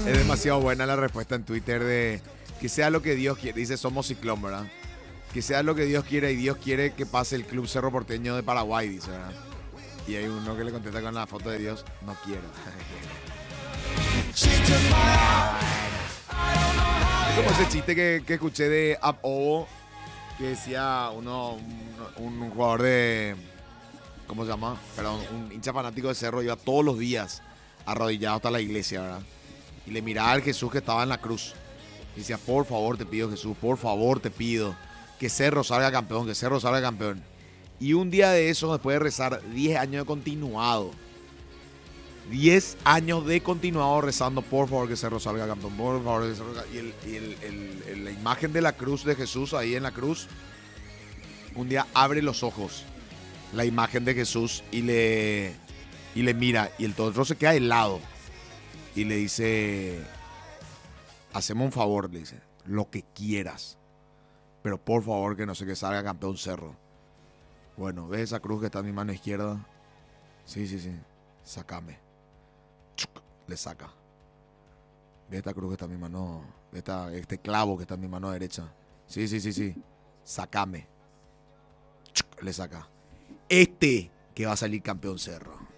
Es demasiado buena la respuesta en Twitter de que sea lo que Dios quiere. Dice Somos Ciclón, ¿verdad? Que sea lo que Dios quiere y Dios quiere que pase el Club Cerro Porteño de Paraguay, dice, ¿verdad? Y hay uno que le contesta con la foto de Dios, no quiero. Es como ese chiste que escuché de Apobo, que decía un jugador de... ¿Cómo se llama? Perdón, un hincha fanático de Cerro iba todos los días arrodillado hasta la iglesia, ¿verdad? Y le miraba al Jesús que estaba en la cruz. Y decía, por favor te pido, Jesús, por favor te pido que Cerro salga campeón, que Cerro salga campeón. Y un día de eso, después de rezar 10 años de continuado, 10 años de continuado rezando, por favor que Cerro salga campeón, por favor que Cerro salga. Y la imagen de la cruz de Jesús ahí en la cruz, un día abre los ojos, la imagen de Jesús, y le mira, y el otro se queda helado. Y le dice, hacemos un favor, le dice, lo que quieras, pero por favor que no sé, que salga campeón Cerro. Bueno, ¿ves esa cruz que está en mi mano izquierda? Sí, sácame. Chuc, le saca. ¿Ves esta cruz que está en mi mano? Este clavo que está en mi mano derecha? Sí, sácame. Chuc, le saca. Que va a salir campeón Cerro.